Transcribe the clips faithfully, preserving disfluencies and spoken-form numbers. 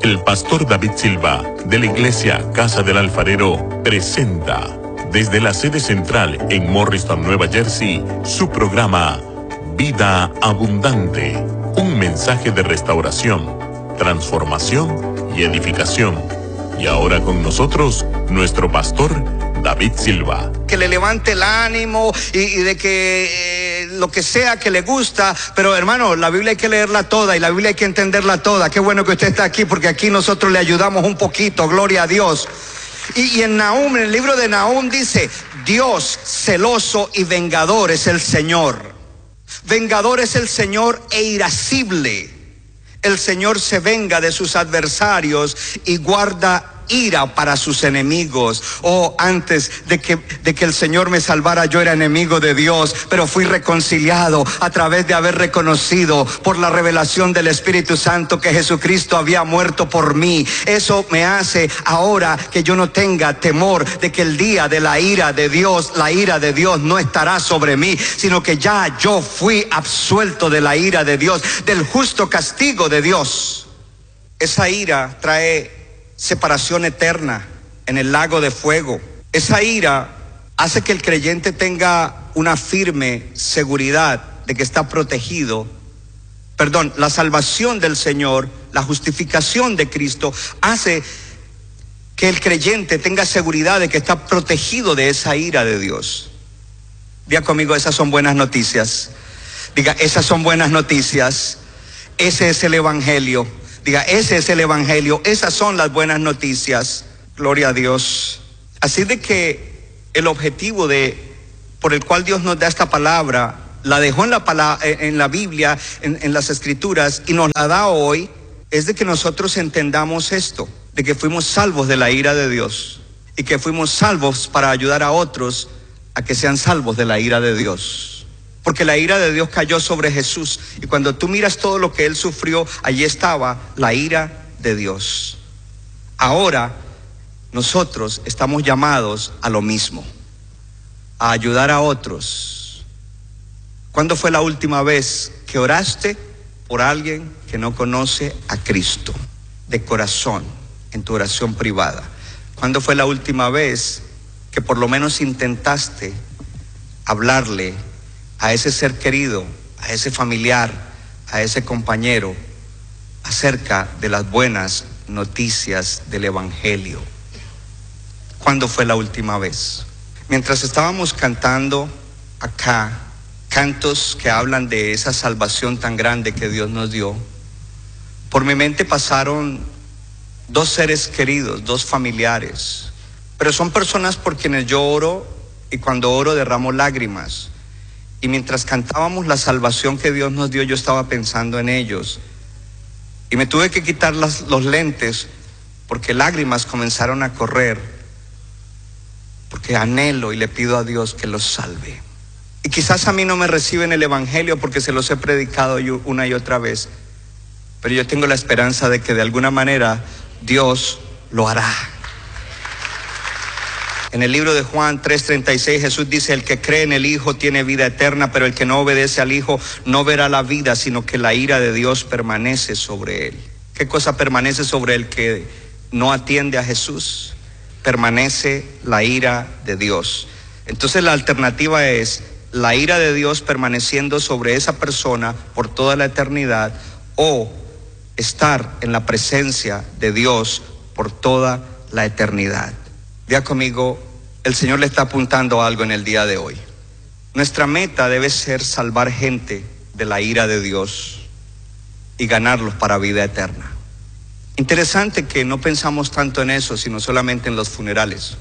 El pastor David Silva, de la iglesia Casa del Alfarero, presenta desde la sede central en Morristown, Nueva Jersey, su programa Vida Abundante, un mensaje de restauración, transformación y edificación. Y ahora con nosotros, nuestro pastor David Silva. Que le levante el ánimo y, y de que eh, lo que sea que le gusta, pero hermano, la Biblia hay que leerla toda y la Biblia hay que entenderla toda. Qué bueno que usted está aquí porque aquí nosotros le ayudamos un poquito, gloria a Dios. Y, y en Nahum, en el libro de Nahum dice, Dios celoso y vengador es el Señor. Vengador es el Señor e irascible. El Señor se venga de sus adversarios y guarda ira para sus enemigos. Oh, antes de que, de que el Señor me salvara, yo era enemigo de Dios, pero fui reconciliado a través de haber reconocido por la revelación del Espíritu Santo que Jesucristo había muerto por mí. Eso me hace ahora que yo no tenga temor de que el día de la ira de Dios, la ira de Dios no estará sobre mí, sino que ya yo fui absuelto de la ira de Dios, del justo castigo de Dios. Esa ira trae separación eterna en el lago de fuego. Esa ira hace que el creyente tenga una firme seguridad de que está protegido. Perdón, la salvación del Señor, la justificación de Cristo hace que el creyente tenga seguridad de que está protegido de esa ira de Dios. Diga conmigo, esas son buenas noticias. Diga, esas son buenas noticias. Ese es el evangelio. Diga, ese es el evangelio, esas son las buenas noticias. Gloria a Dios. Así de que el objetivo de por el cual Dios nos da esta palabra, la dejó en la palabra, en la Biblia, en, en las Escrituras, y nos la da hoy, es de que nosotros entendamos esto, de que fuimos salvos de la ira de Dios, y que fuimos salvos para ayudar a otros a que sean salvos de la ira de Dios. Porque la ira de Dios cayó sobre Jesús. Y cuando tú miras todo lo que Él sufrió, allí estaba la ira de Dios. Ahora, nosotros estamos llamados a lo mismo. A ayudar a otros. ¿Cuándo fue la última vez que oraste por alguien que no conoce a Cristo? De corazón, en tu oración privada. ¿Cuándo fue la última vez que por lo menos intentaste hablarle a ese ser querido, a ese familiar, a ese compañero, acerca de las buenas noticias del evangelio? ¿Cuándo fue la última vez? Mientras estábamos cantando acá, cantos que hablan de esa salvación tan grande que Dios nos dio, por mi mente pasaron dos seres queridos, dos familiares, pero son personas por quienes yo oro, y cuando oro derramo lágrimas. Y mientras cantábamos la salvación que Dios nos dio, yo estaba pensando en ellos. Y me tuve que quitar las, los lentes porque lágrimas comenzaron a correr. Porque anhelo y le pido a Dios que los salve. Y quizás a mí no me reciben el evangelio porque se los he predicado yo una y otra vez. Pero yo tengo la esperanza de que de alguna manera Dios lo hará. En el libro de Juan tres treinta y seis Jesús dice, el que cree en el Hijo tiene vida eterna, pero el que no obedece al Hijo no verá la vida, sino que la ira de Dios permanece sobre él. ¿Qué cosa permanece sobre el que no atiende a Jesús? Permanece la ira de Dios. Entonces la alternativa es la ira de Dios permaneciendo sobre esa persona por toda la eternidad, o estar en la presencia de Dios por toda la eternidad. Diga conmigo, el Señor le está apuntando algo en el día de hoy. Nuestra meta debe ser salvar gente de la ira de Dios y ganarlos para vida eterna. Interesante que no pensamos tanto en eso, sino solamente en los funerales.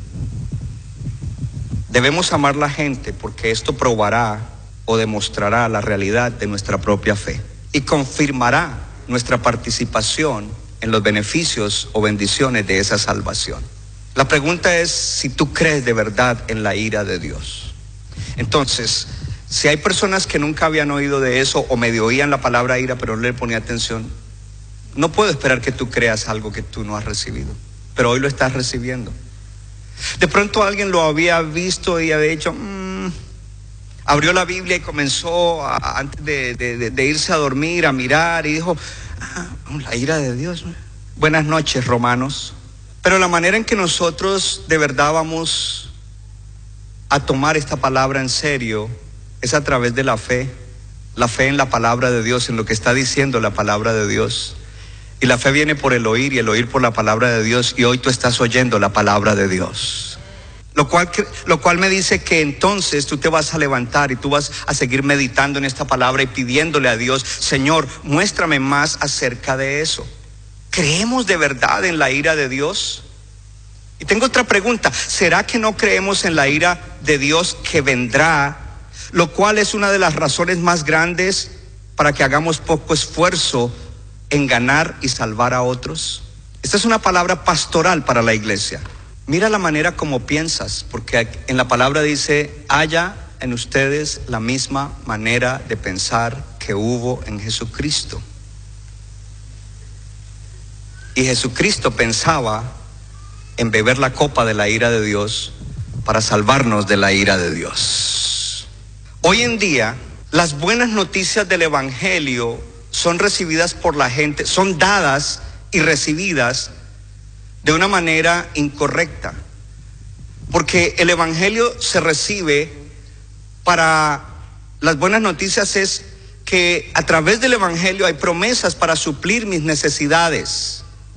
Debemos amar la gente porque esto probará o demostrará la realidad de nuestra propia fe y confirmará nuestra participación en los beneficios o bendiciones de esa salvación. La pregunta es si tú crees de verdad en la ira de Dios. Entonces, si hay personas que nunca habían oído de eso o medio oían la palabra ira pero no le ponía atención, no puedo esperar que tú creas algo que tú no has recibido, pero hoy lo estás recibiendo. De pronto alguien lo había visto y había dicho, mmm, abrió la Biblia y comenzó a, antes de, de, de, de irse a dormir a mirar y dijo, ah, la ira de Dios. Buenas noches, romanos. Pero la manera en que nosotros de verdad vamos a tomar esta palabra en serio es a través de la fe. La fe en la palabra de Dios, en lo que está diciendo la palabra de Dios. Y la fe viene por el oír y el oír por la palabra de Dios. Y hoy tú estás oyendo la palabra de Dios. Lo cual, lo cual me dice que entonces tú te vas a levantar y tú vas a seguir meditando en esta palabra y pidiéndole a Dios: Señor, muéstrame más acerca de eso. ¿Creemos de verdad en la ira de Dios? Y tengo otra pregunta: ¿será que no creemos en la ira de Dios que vendrá? Lo cual es una de las razones más grandes para que hagamos poco esfuerzo en ganar y salvar a otros. Esta es una palabra pastoral para la iglesia. Mira la manera como piensas, porque en la palabra dice: haya en ustedes la misma manera de pensar que hubo en Jesucristo. Y Jesucristo pensaba en beber la copa de la ira de Dios para salvarnos de la ira de Dios. Hoy en día, las buenas noticias del evangelio son recibidas por la gente, son dadas y recibidas de una manera incorrecta. Porque el evangelio se recibe para, las buenas noticias es que a través del evangelio hay promesas para suplir mis necesidades.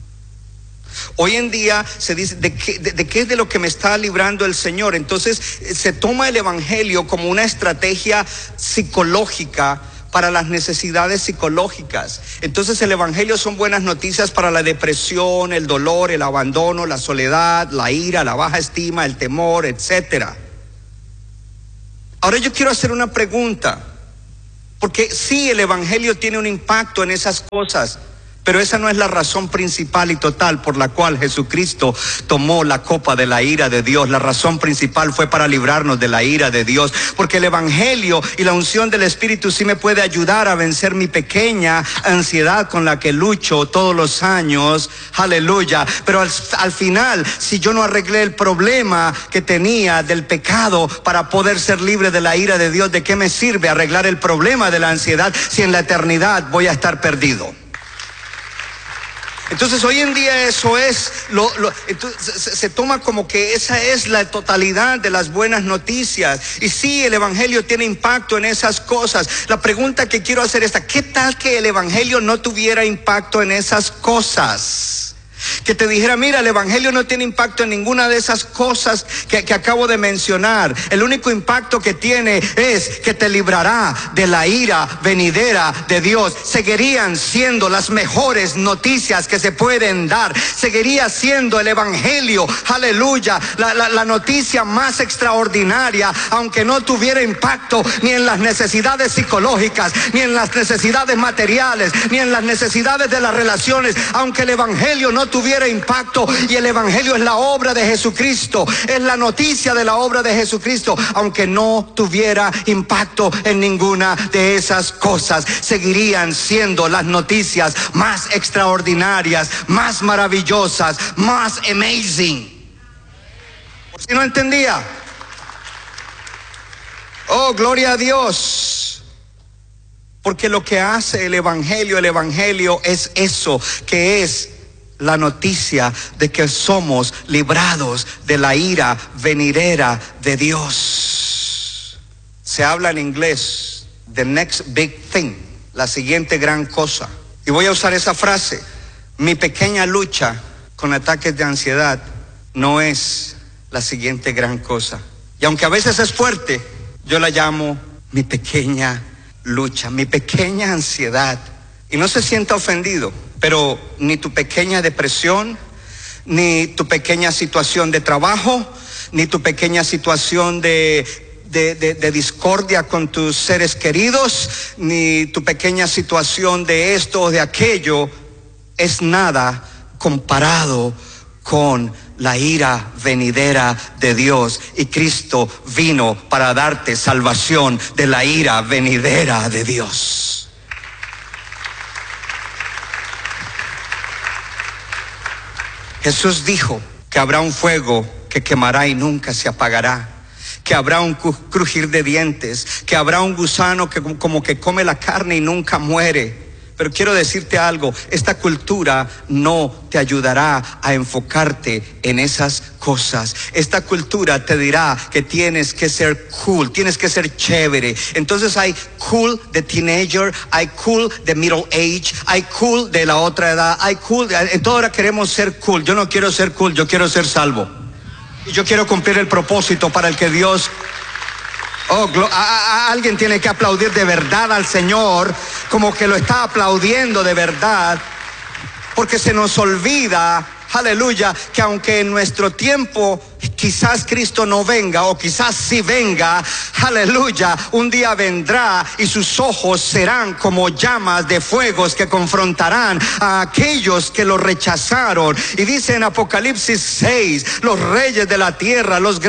Hoy en día se dice: ¿de qué, de, de qué es de lo que me está librando el Señor? Entonces se toma el evangelio como una estrategia psicológica para las necesidades psicológicas. Entonces el evangelio son buenas noticias para la depresión, el dolor, el abandono, la soledad, la ira, la baja estima, el temor, etcétera. Ahora yo quiero hacer una pregunta, porque sí, el evangelio tiene un impacto en esas cosas, pero esa no es la razón principal y total por la cual Jesucristo tomó la copa de la ira de Dios. La razón principal fue para librarnos de la ira de Dios, porque el evangelio y la unción del Espíritu sí me puede ayudar a vencer mi pequeña ansiedad con la que lucho todos los años, aleluya. Pero al, al final, si yo no arreglé el problema que tenía del pecado para poder ser libre de la ira de Dios, ¿de qué me sirve arreglar el problema de la ansiedad si en la eternidad voy a estar perdido? Entonces hoy en día eso es, lo, lo, entonces, se, se toma como que esa es la totalidad de las buenas noticias. Y sí, el evangelio tiene impacto en esas cosas. La pregunta que quiero hacer es esta: ¿qué tal que el evangelio no tuviera impacto en esas cosas? Que te dijera: mira, el evangelio no tiene impacto en ninguna de esas cosas que, que acabo de mencionar. El único impacto que tiene es que te librará de la ira venidera de Dios. Seguirían siendo las mejores noticias que se pueden dar. Seguiría siendo el evangelio, aleluya, la, la, la noticia más extraordinaria, aunque no tuviera impacto ni en las necesidades psicológicas, ni en las necesidades materiales, ni en las necesidades de las relaciones. Aunque el evangelio no tuviera impacto, y el evangelio es la obra de Jesucristo, es la noticia de la obra de Jesucristo, aunque no tuviera impacto en ninguna de esas cosas, seguirían siendo las noticias más extraordinarias, más maravillosas, más amazing. ¿Por si no entendía? Oh, gloria a Dios. Porque lo que hace el evangelio, el evangelio es eso, que es la noticia de que somos librados de la ira venidera de Dios. Se habla en inglés, the next big thing, la siguiente gran cosa. Y voy a usar esa frase: mi pequeña lucha con ataques de ansiedad no es la siguiente gran cosa. Y aunque a veces es fuerte, yo la llamo mi pequeña lucha, mi pequeña ansiedad. Y no se sienta ofendido, pero ni tu pequeña depresión, ni tu pequeña situación de trabajo, ni tu pequeña situación de, de, de, de discordia con tus seres queridos, ni tu pequeña situación de esto o de aquello, es nada comparado con la ira venidera de Dios. Y Cristo vino para darte salvación de la ira venidera de Dios. Jesús dijo que habrá un fuego que quemará y nunca se apagará, que habrá un crujir de dientes, que habrá un gusano que como que come la carne y nunca muere. Pero quiero decirte algo, esta cultura no te ayudará a enfocarte en esas cosas. Esta cultura te dirá que tienes que ser cool, tienes que ser chévere. Entonces hay cool de teenager, hay cool de middle age, hay cool de la otra edad, hay cool, en toda hora queremos ser cool. Yo no quiero ser cool, yo quiero ser salvo. Y yo quiero cumplir el propósito para el que Dios... Oh, a, a, a alguien tiene que aplaudir de verdad al Señor, como que lo está aplaudiendo de verdad, porque se nos olvida, aleluya, que aunque en nuestro tiempo quizás Cristo no venga, o quizás sí venga, aleluya, un día vendrá y sus ojos serán como llamas de fuegos que confrontarán a aquellos que lo rechazaron. Y dice en Apocalipsis seis, los reyes de la tierra, los